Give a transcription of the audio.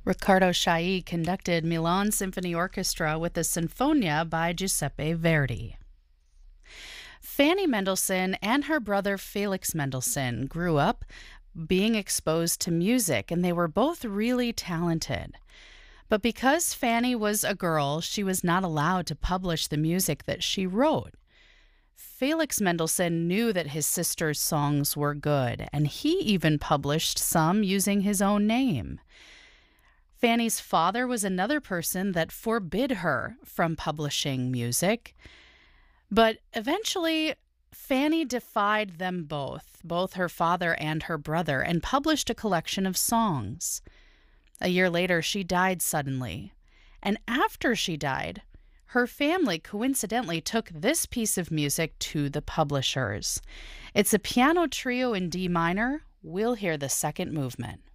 Riccardo Chailly conducted Milan Symphony Orchestra with the Sinfonia by Giuseppe Verdi. Fanny Mendelssohn and her brother Felix Mendelssohn grew up being exposed to music, and they were both really talented. But because Fanny was a girl, she was not allowed to publish the music that she wrote. Felix Mendelssohn knew that his sister's songs were good, and he even published some using his own name. Fanny's father was another person that forbid her from publishing music. But eventually, Fanny defied them both her father and her brother, and published a collection of songs. A year later, she died suddenly. And after she died, her family coincidentally took this piece of music to the publishers. It's a piano trio in D minor. We'll hear the second movement.